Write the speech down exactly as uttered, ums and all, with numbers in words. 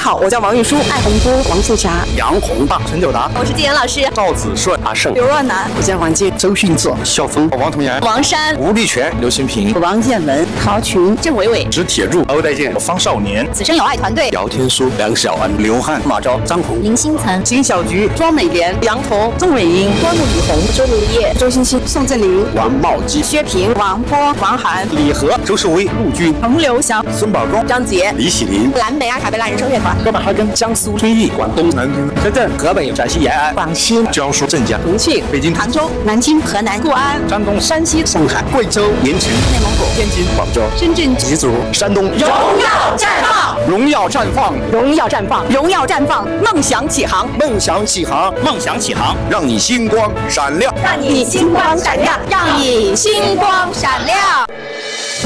好，我叫王玉书， 艾洪波、王素霞、 杨宏大、陈九达， 我是纪言老师， 赵子顺、阿胜、 刘若楠， 我叫王健、 周迅作、肖峰、王童阳、 王珊、 吴立全、刘新平、 王建文、陶群、 郑伟伟、 史铁柱、欧代健、方少年、 子生有爱团队、 姚天书、梁小安、刘汉、马昭、张红、 林星岑、 金小菊、庄美莲、杨彤、钟伟英、 郭慕雨红、周如叶、 周欣欣、宋振林、 王茂基、 薛平、王波、王涵、 李和、周世威、陆军、 彭刘翔、 孙宝忠、 张杰、 李喜林、 蓝莓阿卡贝拉人声乐团、 哥本哈根、江苏遵义、广东南京、深圳、河北、陕西延安、 广西、 江苏镇江、 重庆、 北京、 杭州、南京、 河南、 固安、 山东、 山西、 上海、贵州、盐城、 内蒙古、 天津、广州、 深圳、 吉族、山东。 荣耀绽放， 荣耀绽放， 荣耀绽放， 荣耀绽放，梦想起航， 梦想起航，梦想起航，让你星光闪亮， 让你星光闪亮，让你星光闪亮。